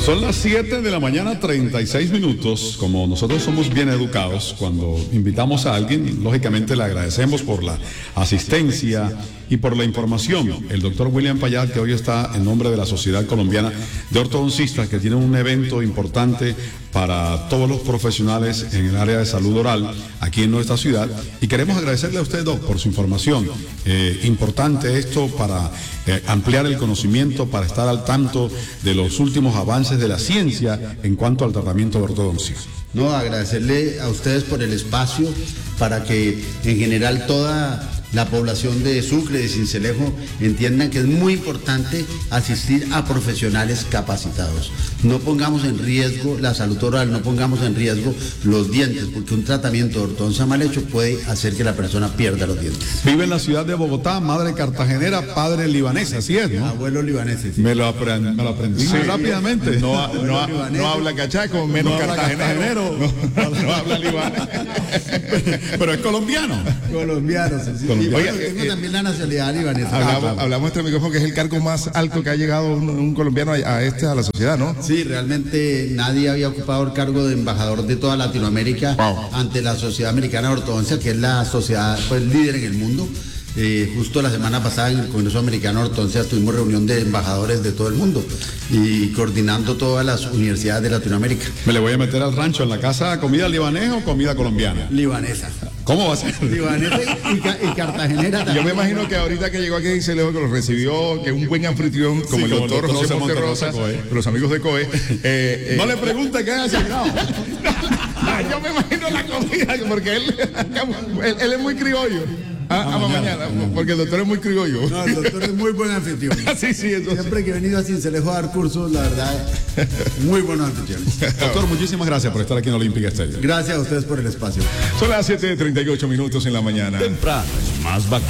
Son las 7 de la mañana, 36 minutos. Como nosotros somos bien educados, cuando invitamos a alguien, lógicamente le agradecemos por la asistencia y por la información. El doctor William Payat, que hoy está en nombre de la Sociedad Colombiana de Ortodoncistas, que tiene un evento importante para todos los profesionales en el área de salud oral aquí en nuestra ciudad. Y queremos agradecerle a usted, doc, por su información. Importante esto para ampliar el conocimiento, para estar al tanto de los últimos avances de la ciencia en cuanto al tratamiento de ortodoncia. No, agradecerle a ustedes por el espacio para que en general toda la población de Sucre, de Sincelejo, entiendan que es muy importante asistir a profesionales capacitados. No pongamos en riesgo la salud oral, no pongamos en riesgo los dientes, porque un tratamiento de ortodoncia mal hecho puede hacer que la persona pierda los dientes. Vive en la ciudad de Bogotá, madre cartagenera, padre libanés, así es, ¿no? Abuelo libanés, sí. Me lo aprendí Sí, rápidamente. No habla cachaco, menos no cartagenero. No habla libanés. Pero es colombiano. Colombiano, sí. Oiga, tengo también la nacionalidad libanesa. Hablamos entre micrófono que es el cargo más alto que ha llegado un colombiano a la sociedad, ¿no? Sí, realmente nadie había ocupado el cargo de embajador de toda Latinoamérica. Wow. Ante la Sociedad Americana de Ortodoncia, que es la sociedad líder en el mundo. Justo la semana pasada en el Congreso Americano de Ortodoncia tuvimos reunión de embajadores de todo el mundo y coordinando todas las universidades de Latinoamérica. Me le voy a meter al rancho en la casa, ¿comida libanesa o comida colombiana? Libanesa. ¿Cómo va a ser? Libanesa y cartagenera también. Yo me imagino que ahorita que llegó aquí en Sincelejo, que lo recibió, que es un buen anfitrión, como el doctor José Monterrosa, los amigos de COE. No le pregunte qué hace. No. Yo me imagino la comida, porque él es muy criollo. Mañana, porque el doctor es muy criollo. No, el doctor es muy buen anfitrión. Sí, entonces. Siempre que he venido a Sincelejo a dar cursos, la verdad, muy buenos anfitriones. Doctor, muchísimas gracias por estar aquí en Olímpica Estéreo. Gracias a ustedes por el espacio. Son las 7:38 minutos en la mañana. Temprano es más bacano.